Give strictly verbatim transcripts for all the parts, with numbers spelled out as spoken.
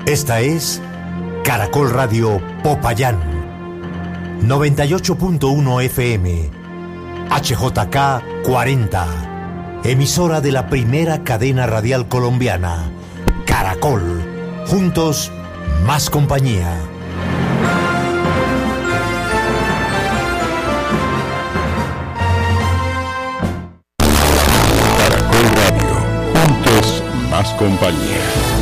Esta es Caracol Radio Popayán, noventa y ocho punto uno F M, H J K cuarenta, emisora de la primera cadena radial colombiana, Caracol. Juntos, más compañía. Caracol Radio, juntos, más compañía.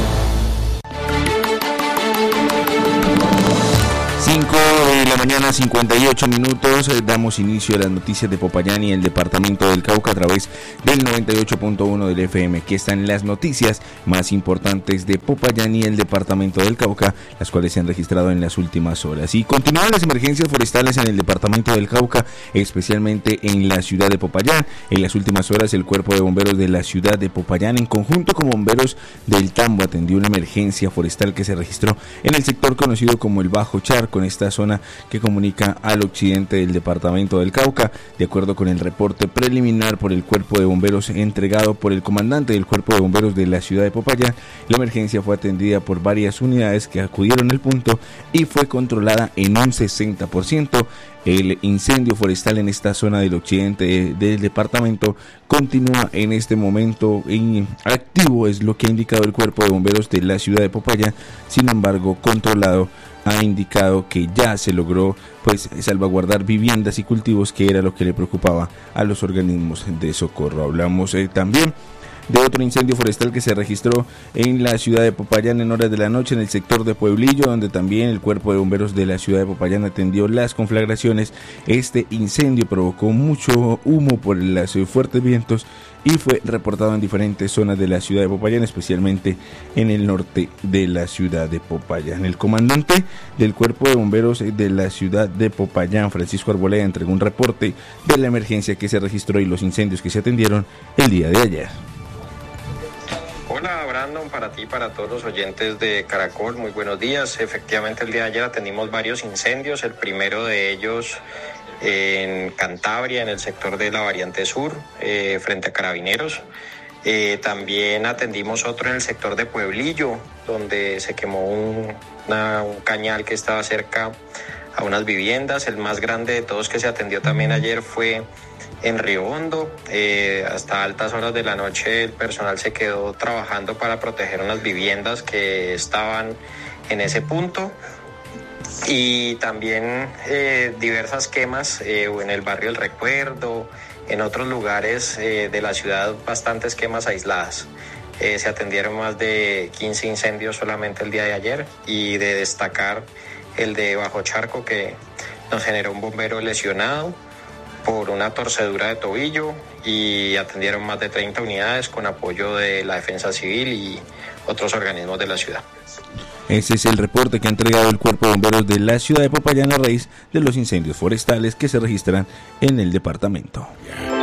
cinco de la mañana, cincuenta y ocho minutos, eh, damos inicio a las noticias de Popayán y el departamento del Cauca a través del noventa y ocho punto uno del F M. Aquí están las noticias más importantes de Popayán y el departamento del Cauca, las cuales se han registrado en las últimas horas. Y continúan las emergencias forestales en el departamento del Cauca, especialmente en la ciudad de Popayán. En las últimas horas, el cuerpo de bomberos de la ciudad de Popayán, en conjunto con bomberos del Tambo, atendió una emergencia forestal que se registró en el sector conocido como el Bajo Charco, en esta zona que comunica al occidente del departamento del Cauca. De acuerdo con el reporte preliminar por el cuerpo de bomberos entregado por el comandante del cuerpo de bomberos de la ciudad de Popayán, la emergencia fue atendida por varias unidades que acudieron al punto y fue controlada en un sesenta por ciento. El incendio forestal en esta zona del occidente del departamento continúa en este momento en activo, es lo que ha indicado el cuerpo de bomberos de la ciudad de Popayán. Sin embargo, controlado, ha indicado que ya se logró pues salvaguardar viviendas y cultivos, que era lo que le preocupaba a los organismos de socorro. Hablamos eh, también de otro incendio forestal que se registró en la ciudad de Popayán en horas de la noche en el sector de Pueblillo, donde también el cuerpo de bomberos de la ciudad de Popayán atendió las conflagraciones. Este incendio provocó mucho humo por los fuertes vientos y fue reportado en diferentes zonas de la ciudad de Popayán, especialmente en el norte de la ciudad de Popayán. El comandante del cuerpo de bomberos de la ciudad de Popayán, Francisco Arboleda, entregó un reporte de la emergencia que se registró y los incendios que se atendieron el día de ayer. Hola Brandon, para ti y para todos los oyentes de Caracol, muy buenos días. Efectivamente, el día de ayer atendimos varios incendios, el primero de ellos en Cantabria, en el sector de la variante sur, eh, frente a Carabineros. Eh, también atendimos otro en el sector de Pueblillo, donde se quemó un, una, un cañal que estaba cerca a unas viviendas. El más grande de todos que se atendió también ayer fue en Río Hondo. Eh, hasta altas horas de la noche el personal se quedó trabajando para proteger unas viviendas que estaban en ese punto. Y también eh, diversas quemas eh, en el barrio El Recuerdo, en otros lugares eh, de la ciudad, bastantes quemas aisladas. Eh, se atendieron más de quince incendios solamente el día de ayer, y de destacar el de Bajo Charco, que nos generó un bombero lesionado por una torcedura de tobillo, y atendieron más de treinta unidades con apoyo de la Defensa Civil y otros organismos de la ciudad. Ese es el reporte que ha entregado el cuerpo de bomberos de la ciudad de Popayán a raíz de los incendios forestales que se registran en el departamento.